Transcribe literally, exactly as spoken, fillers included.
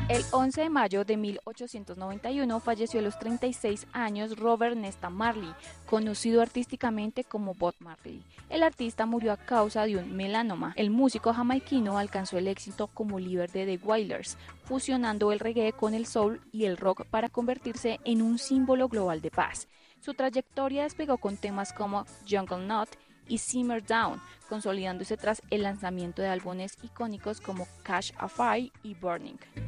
El once de mayo de mil ochocientos noventa y uno falleció a los treinta y seis años Robert Nesta Marley, conocido artísticamente como Bob Marley. El artista murió a causa de un melanoma. El músico jamaiquino alcanzó el éxito como líder de The Wailers, fusionando el reggae con el soul y el rock para convertirse en un símbolo global de paz. Su trayectoria despegó con temas como Jungle Knot y Simmer Down, consolidándose tras el lanzamiento de álbumes icónicos como Catch a Fire y Burning.